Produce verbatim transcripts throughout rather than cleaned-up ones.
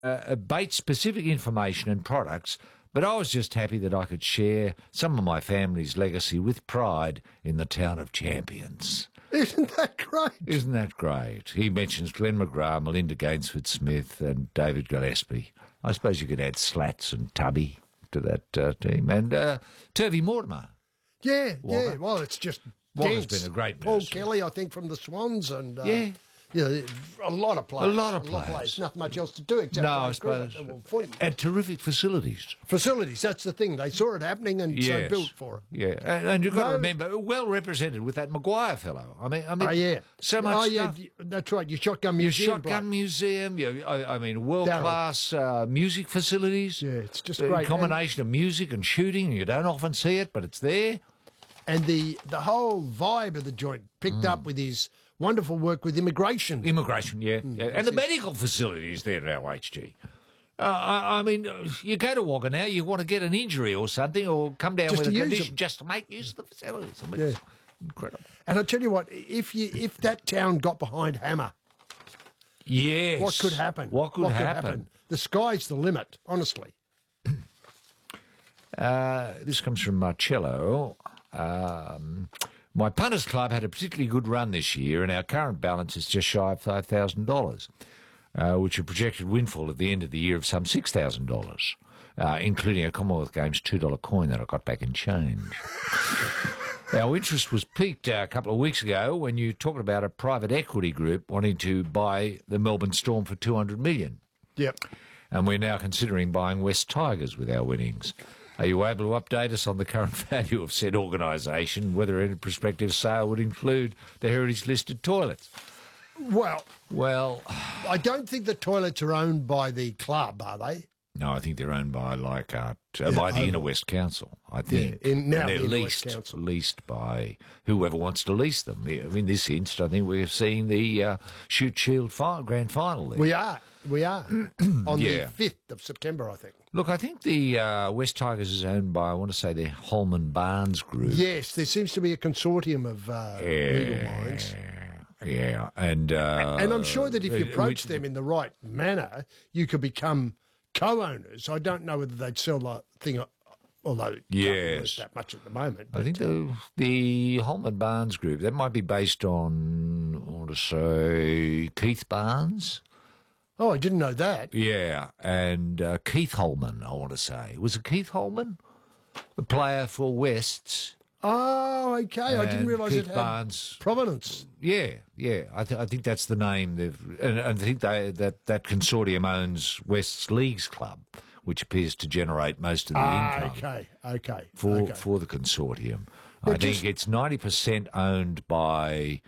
uh, Bates-specific information and products, but I was just happy that I could share some of my family's legacy with pride in the town of Champions. Isn't that great? Isn't that great? He mentions Glenn McGrath, Melinda Gainsford-Smith and David Gillespie. I suppose you could add Slats and Tubby to that uh, team. And uh, Turvey Mortimer. Yeah, Walker. yeah. Well, it's just Walker's dense. been a great Paul nurse. Kelly, I think, from the Swans. and uh, Yeah. Yeah, a lot of players. A lot of players. Nothing much else to do except No, play I suppose. cricket and footy. And terrific facilities. Facilities, that's the thing. They saw it happening and so Yes. built for it. Yeah, and, and you've got to No. remember, well represented with that Maguire fellow. I mean, I mean, Oh, yeah. so much Oh, yeah, stuff. that's right. Your shotgun Your museum. shotgun bloke. museum, you, I, I mean, world-class uh, music facilities. Yeah, it's just a great. combination of music and shooting. You don't often see it, but it's there. And the, the whole vibe of the joint picked up with his wonderful work with immigration. Immigration, yeah. Mm, yeah. And the medical facilities there at our H G. Uh, I, I mean, uh, you go to Wagga now, you want to get an injury or something or come down Just with a to use condition them. just to make use of the facilities. I mean, Yeah. it's incredible. And I tell you what, if you if that town got behind Hammer, Yes. what could happen? What could, happen? The sky's the limit, honestly. Uh, this comes from Marcello. Um, my punters club had a particularly good run this year, and our current balance is just shy of five thousand dollars, uh, which a projected windfall at the end of the year of some six thousand dollars, uh, including a Commonwealth Games two dollar coin that I got back in change. Our interest was piqued uh, a couple of weeks ago when you talked about a private equity group wanting to buy the Melbourne Storm for two hundred million dollars. Yep. And we're now considering buying West Tigers with our winnings. Are you able to update us on the current value of said organisation, whether any prospective sale would include the heritage-listed toilets? Well, Well, I don't think the toilets are owned by the club, are they? no, I think they're owned by like uh, t- by the owned- Inner West Council, I think. Yeah, in- now and they're the Inner West leased, Council. leased by whoever wants to lease them. In this instance, I think we're seeing the uh, Shoot Shield fi- grand final there. We are. We are. On Yeah. the fifth of September, I think. Look, I think the uh, West Tigers is owned by, I want to say, the Holman Barnes Group. Yes, there seems to be a consortium of uh, legal minds. Yeah, and uh, And I'm sure that if you uh, approach which- them in the right manner, you could become co-owners. I don't know whether they'd sell the thing, although it can't be worth Yes. that much at the moment. I think the the Holman Barnes Group, that might be based on, I want to say, Keith Barnes. Oh, I didn't know that. Yeah, and uh, Keith Holman, I want to say. Was it Keith Holman? The player for Wests. Oh, okay. I didn't and realise Keith it had Barnes. provenance. Yeah, yeah. I, th- I think that's the name. They've, and, and I think they, that that consortium owns West's Leagues Club, which appears to generate most of the Ah, income okay, okay. for okay. for the consortium. Well, I think just- it's ninety percent owned by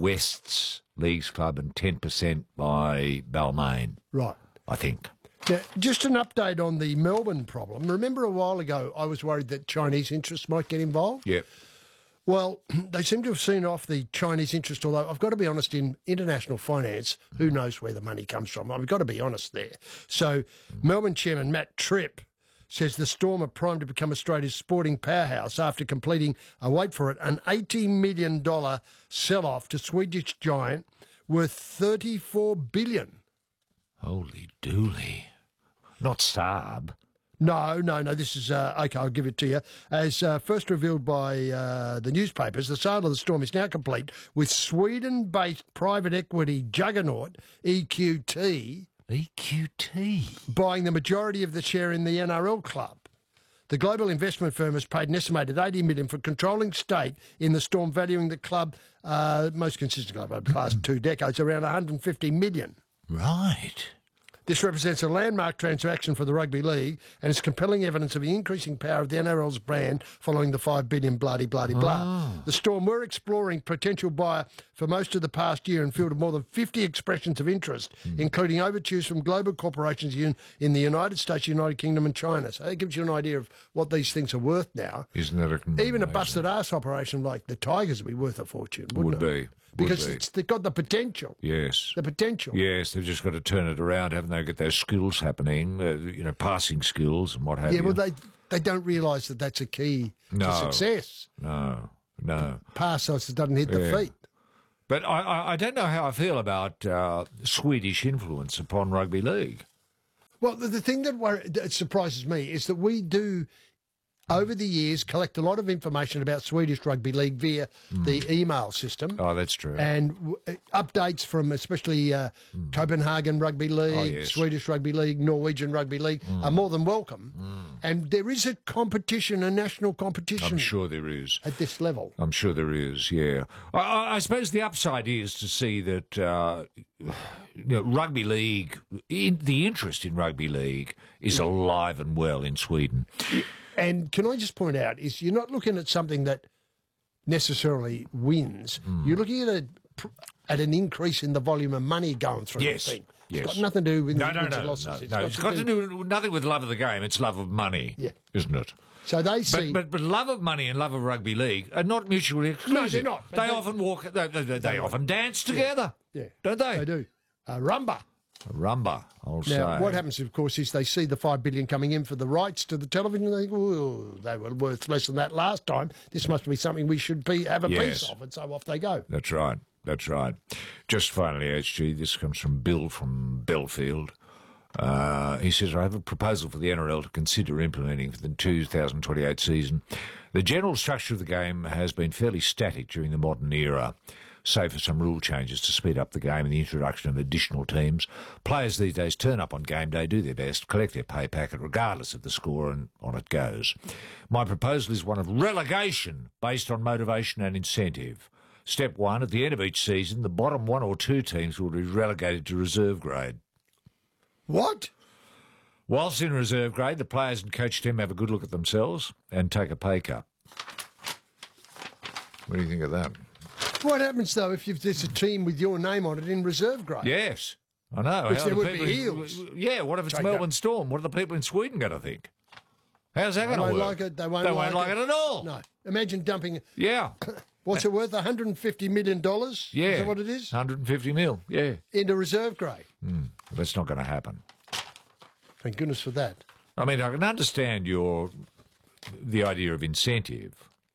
West's Leagues Club and ten percent by Balmain. Right. I think. Now, just an update on the Melbourne problem. Remember a while ago I was worried that Chinese interests might get involved? Yep. Well, they seem to have seen off the Chinese interest, although I've got to be honest, in international finance, who knows where the money comes from? I've got to be honest there. So Melbourne Chairman Matt Tripp says the Storm are primed to become Australia's sporting powerhouse after completing, uh, wait for it, an eighty million dollars sell-off to Swedish giant worth thirty-four billion dollars. Holy dooly. Not Saab. No, no, no. This is uh, okay. I'll give it to you. As uh, first revealed by uh, the newspapers, the sale of the Storm is now complete, with Sweden-based private equity juggernaut E Q T E Q T. buying the majority of the share in the N R L club. The global investment firm has paid an estimated eighty million dollars for controlling stake in the Storm, valuing the club, uh, most consistent club over the past two decades, around one hundred fifty million dollars. Right. This represents a landmark transaction for the rugby league and is compelling evidence of the increasing power of the N R L's brand following the five billion dollars bloody, bloody, blah. The Storm were exploring potential buyer for most of the past year and fielded more than fifty expressions of interest, mm. including overtures from global corporations in, in the United States, United Kingdom and China. So that gives you an idea of what these things are worth now. Isn't that a... Even a busted-ass operation like the Tigers would be worth a fortune, wouldn't Would it? be. Because Would be. it's, they've got the potential. Yes. The potential. Yes, they've just got to turn it around, haven't they? Get those skills happening, uh, you know, passing skills and what have Yeah, you. well, they they don't realise that that's a key No. to success. No, no. Pass so it doesn't hit the Yeah. feet. But I, I, I don't know how I feel about uh, Swedish influence upon rugby league. Well, the, the thing that, worry, that surprises me is that we do, over the years, collect a lot of information about Swedish Rugby League via mm. the email system. Oh, that's true. And w- updates from especially uh, mm. Copenhagen Rugby League, oh, yes. Swedish Rugby League, Norwegian Rugby League mm. are more than welcome. Mm. And there is a competition, a national competition. I'm sure there is. At this level. I'm sure there is, yeah. I, I suppose the upside is to see that uh, you know, Rugby League, in, the interest in Rugby League is alive and well in Sweden. And can I just point out, is you're not looking at something that necessarily wins. Mm. You're looking at a at an increase in the volume of money going through yes. the thing. Yes. It's got nothing to do with no, wins no, no, and losses. no, it's no. got, It's to, got do... to do with nothing with love of the game. It's love of money, yeah. isn't it? So they see, but, but but love of money and love of rugby league are not mutually exclusive. No, they're not. They, they often walk. They, they, they, they often dance together. Yeah. yeah, don't they? They do. Uh, rumba. Rumba, I'll now, say. Now, what happens, of course, is they see the five billion coming in for the rights to the television, and they think, "Oh, they were worth less than that last time. This must be something we should be have a yes. piece of," and so off they go. That's right. That's right. Just finally, H G, this comes from Bill from Belfield. Uh, he says, I have a proposal for the N R L to consider implementing for the two thousand twenty-eight season. The general structure of the game has been fairly static during the modern era, save for some rule changes to speed up the game and the introduction of additional teams. Players these days turn up on game day, do their best, collect their pay packet regardless of the score, and on it goes. My proposal is one of relegation based on motivation and incentive. Step one, at the end of each season, the bottom one or two teams will be relegated to reserve grade. What? Whilst in reserve grade, the players and coach team have a good look at themselves and take a pay cut. What do you think of that? What happens, though, if you've, there's a team with your name on it in reserve grade? Yes, I know. Which How there the would people be in- Eels. Yeah, what if it's Take Melbourne up. Storm? What are the people in Sweden going to think? How's that They going to won't work? like it. They won't, They like, won't like it. it at all. No. Imagine dumping, Yeah. what's it worth, one hundred fifty million dollars? Yeah. Is that what it is? one hundred fifty mil, yeah. Into reserve grade. Mm, that's not going to happen. Thank goodness for that. I mean, I can understand your the idea of incentive.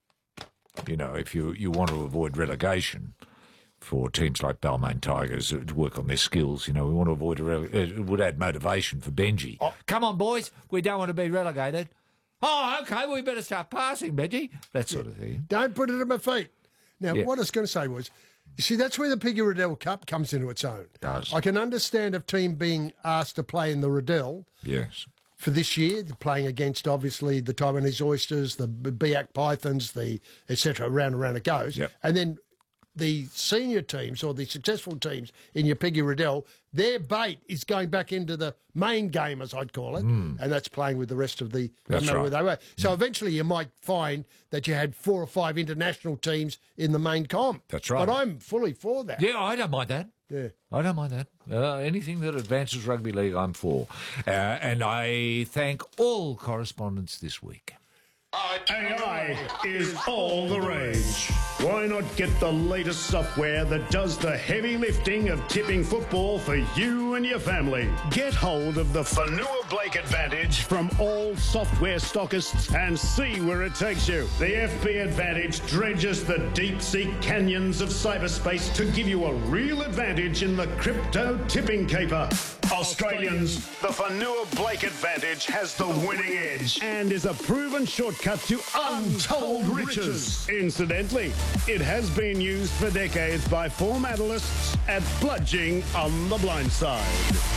You know, if you, you want to avoid relegation for teams like Balmain Tigers to work on their skills, you know, we want to avoid a rele- it would add motivation for Benji. Oh. Come on, boys, we don't want to be relegated. Oh, okay, well, we better start passing, Benji. That sort of thing. Don't put it at my feet. Now, Yeah. what I was going to say was, you see, that's where the Piggy Riddell Cup comes into its own. It does. I can understand a team being asked to play in the Riddell Yes. for this year, playing against, obviously, the Taiwanese Oysters, the Biak Pythons, the et cetera, round and round it goes. Yep. And then the senior teams or the successful teams in your Piggy Riddell, their bait is going back into the main game, as I'd call it, mm. and that's playing with the rest of the... That's no matter right. where they were. So eventually you might find that you had four or five international teams in the main comp. That's right. But I'm fully for that. Yeah, I don't mind that. Yeah. I don't mind that. Uh, anything that advances rugby league, I'm for. Uh, and I thank all correspondents this week. A I is all the rage. Why not get the latest software that does the heavy lifting of tipping football for you and your family? Get hold of the Fanua Blake Advantage from all software stockists and see where it takes you. The F B Advantage dredges the deep-sea canyons of cyberspace to give you a real advantage in the crypto tipping caper. Australians, the Fanua Blake Advantage has the winning edge and is a proven shortcut to untold riches. Incidentally, it has been used for decades by former analysts at Bludging on the Blind Side.